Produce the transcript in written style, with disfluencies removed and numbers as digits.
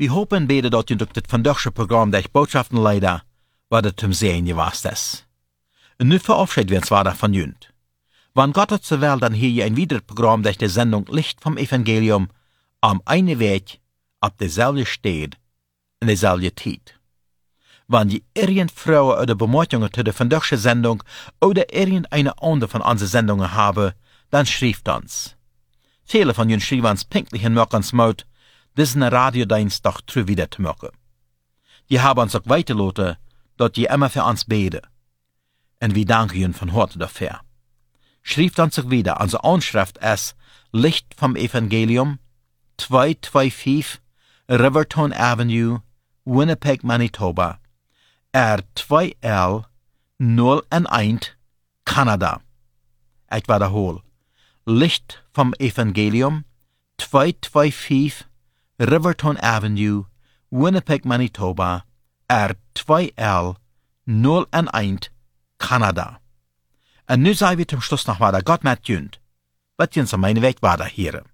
Wir hopen beide dat je durch das vandaagse Programm der Botschaftenleider, wat het zum Sehen gewast ist. Und nu verabschieden wir uns weiter von Jünd. Wann Gott hat zur Welt, dann hier je ein weiteres Programm durch die Sendung Licht vom Evangelium am einen Weg, ab derselbe steht, in derselbe Zeit. Wann je irgend Frauen oder Bemerkungen zu der vandaagse Sendung oder irgendeine andere von unseren Sendungen haben, dann schreibt uns. Viele von uns schreiben uns pünktlich in morgens Mut, diesen Radiodienst doch treu wieder zu machen. Die haben uns auch weitergelassen, dass die immer für uns beten. Und wir danken ihnen von Herzen dafür. Schreibt uns auch wieder, unsere Anschrift ist Licht vom Evangelium, 225 Riverton Avenue, Winnipeg, Manitoba, R2L 011, Kanada. Ich wiederhole. Licht vom Evangelium, 225 Riverton Avenue, Winnipeg, Manitoba, R2L 011, Kanada. Und nu sei wir zum Schluss noch weiter Gott mit Jünd. Was uns am meinen Weg weiter hören.